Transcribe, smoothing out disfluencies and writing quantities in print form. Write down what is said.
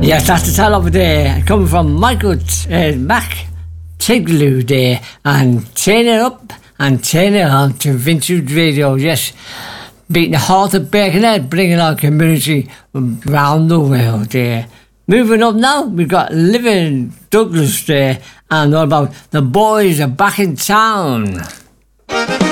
Yes, that's the title of it there. Coming from Michael Mac Tiglu there. And turn it up and turn it on to Vintage Radio. Yes, beating the heart of Birkenhead, bringing our community around the world there. Moving up now, we've got Living Douglas there. And all about the boys are back in town.